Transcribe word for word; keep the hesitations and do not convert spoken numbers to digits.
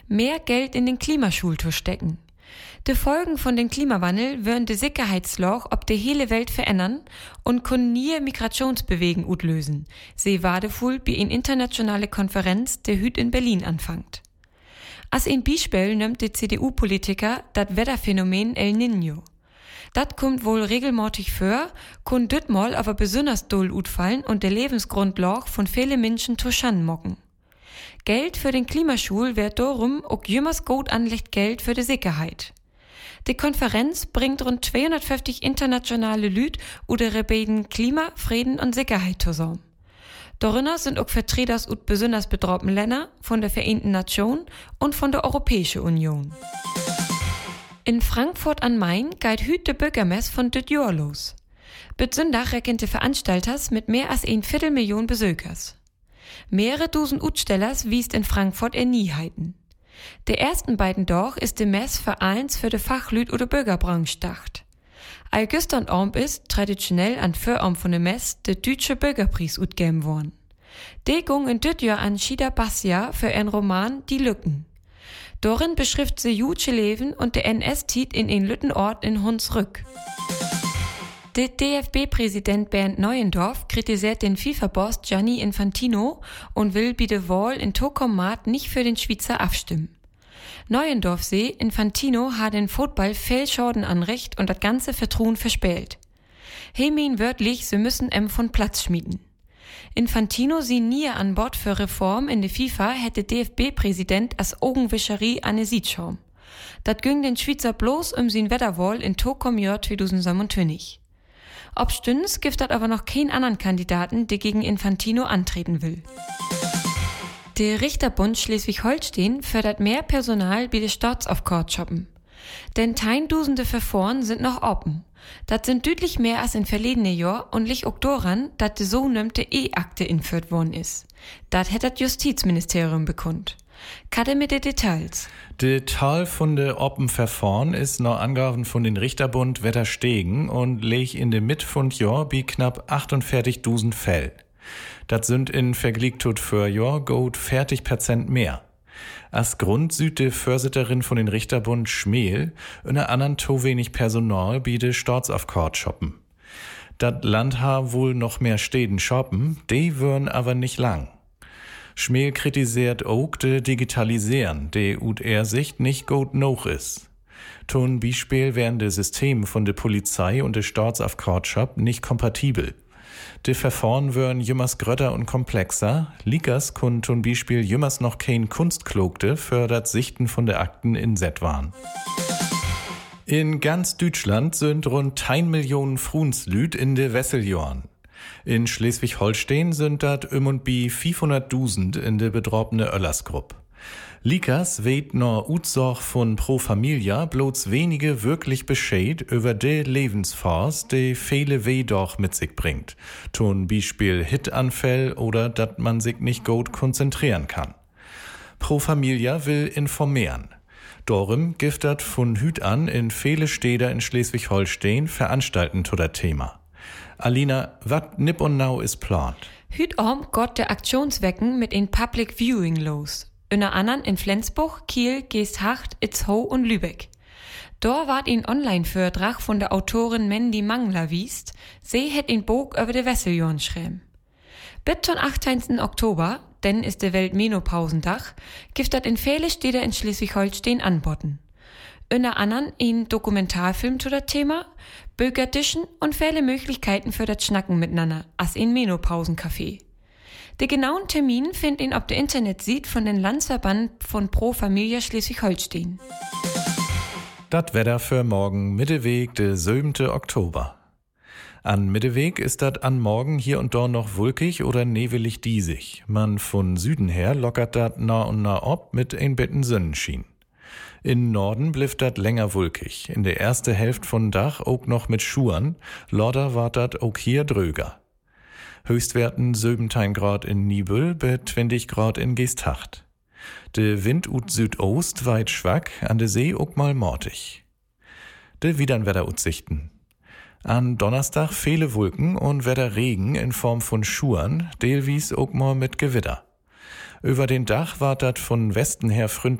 mehr Geld in den Klimaschultur stecken. Die Folgen von dem Klimawandel würden die Sicherheitsloch ob die hele Welt verändern und können nie Migrationsbewegen utlösen, sie Wadefuhl bei in internationale Konferenz, der hüt in Berlin anfangt. Als ein Beispiel nimmt der C D U-Politiker das Wetterphänomen El Niño. Das kommt wohl regelmäßig vor, kann dütmal aber besonders doll utfallen und der Lebensgrundlage von vielen Menschen tuschan mocken. Geld für den Klimaschul wird darum auch jümmers gut anlegt Geld für die Sicherheit. Die Konferenz bringt rund zweihundertfünfzig internationale Lüd oder Rebeden Klima, Frieden und Sicherheit zusammen. Darin sind auch Vertreter aus besonders bedrohten Ländern von der Vereinten Nationen und von der Europäischen Union. In Frankfurt am Main geht hüt der Bürgermess von dit Jahr los. Bis Sonntag rechnet die Veranstalters mit mehr als ein Viertelmillion Besuchers. Mehrere Dusen Utstellers wiest in Frankfurt er Nieheiten. Der ersten beiden Doch ist die Mess für eins für die Fachlüd oder Bürgerbranche dacht. August und Orm ist traditionell an Vorarm von der Mess der deutsche Bürgerpreis utgeben worden. Die ging in dit Jahr an Shida Bassia für ihren Roman Die Lücken. Darin beschrift sie jutsche Leben und der N S-Tit in einen Lüttenort in Hunsrück. Der D F B-Präsident Bernd Neuendorf kritisiert den FIFA-Boss Gianni Infantino und will bei der Wahl in Tokomat nicht für den Schweizer abstimmen. Neuendorf seh, Infantino hat den Football viel Schaden anricht und das ganze Vertrauen verspielt. He mean wörtlich, sie müssen em von Platz schmieden. Infantino sie nie an Bord für Reform in der FIFA hätte D F B-Präsident als Augenwischerie an Siedschaum. Dat ging den Schweizer bloß um sin Wetterwahl in Tokom Jahr zweitausendsiebenundzwanzig. Obstüns gibt dat aber noch keinen anderen Kandidaten, der gegen Infantino antreten will. Der Richterbund Schleswig-Holstein fördert mehr Personal bei der Staatsaufkorb shoppen. Denn teindusende Verfahren sind noch offen. Das sind deutlich mehr als in verledene Jahr und liegt auch daran, dass die sogenannte E-Akte inführt worden ist. Das hat das Justizministerium bekannt. Kade mit den Details. Die Zahl von de oppen Verfahren ist nach Angaben von den Richterbund wetter stegen und leg in de Mitte von Jahr bei knapp achtundvierzigtausend Fäll. Das sind in Vergleich tot für Jahr gut vierzig Prozent mehr. Als Grund süd die Vorsitterin von den Richterbund Schmel in der anderen to wenig Personal bei de Staatsaufkorb shoppen. Dat Land ha wohl noch mehr Städten shoppen, die würden aber nicht lang. Schmel kritisiert auch de Digitalisieren, de ut er Sicht nicht gut noch is. Ton Beispiel wären de Systeme von de Polizei und de Staatsaufkorb nicht kompatibel. De Verfahren wären jümmers grötter und komplexer, Likas kun zum Beispiel jümmers noch kein Kunstklogte für das Sichten von de Akten in Set waren. In ganz Deutschland sind rund ein Million Frunslüd in de Wesseljorn. In Schleswig-Holstein sind dat um und bi fünfhunderttausend in de bedrohene Öllersgrupp. Likas weht no Utsorg von Pro Familia bloß wenige wirklich Bescheid über de Lebensphase, de viele weh doch mit sich bringt. Zum Beispiel Hitanfall oder dat man sich nicht gut konzentrieren kann. Pro Familia will informieren. Dorum gibt dat von Hüt an in viele Städte in Schleswig-Holstein veranstalten zu dat Thema. Alina, wat nip und now is plant? Hüt om gott der Aktionswecken mit in Public Viewing los. Unter anderem in Flensburg, Kiel, Geesthacht, Itzehoe und Lübeck. Da ward ein Online-Vortrag von der Autorin Mandy Mangler wiest, sie hat ein Buch über de Wesseljorn schreiben. Bis zum achtzehnten Oktober, denn ist der Weltmenopausentag, gibt dat in viele Städte in Schleswig-Holstein anboten. Unter anderem ein Dokumentarfilm zu das Thema, Bürgertischen und viele Möglichkeiten für das Schnacken miteinander, als ein Menopausencafé. Den genauen Termin findet ihn auf der Internetseite von den Landsverband von Pro Familia Schleswig-Holstein. Dat Wetter für morgen Mitteweg, der siebente Oktober. An Mitteweg ist dat an morgen hier und dort noch wolkig oder nebelig diesig. Man von Süden her lockert dat nah und nah ob mit ein betten Sonnenschien. In Norden blifft dat länger wolkig. In der erste Hälfte von Dach auch noch mit Schuhen. Lorder wart dat auch hier dröger. Höchstwerten siebzehn Grad in Nibel, bei zwanzig Grad in Geesthacht. De Wind ut Südost weit schwach, an de See auch mal mortig. De Wiederwetteraussichten. An Donnerstag viele Wolken und Wetterregen in Form von Schuhen, delwies auch mal mit Gewitter. Über den Dach wart dat von Westen her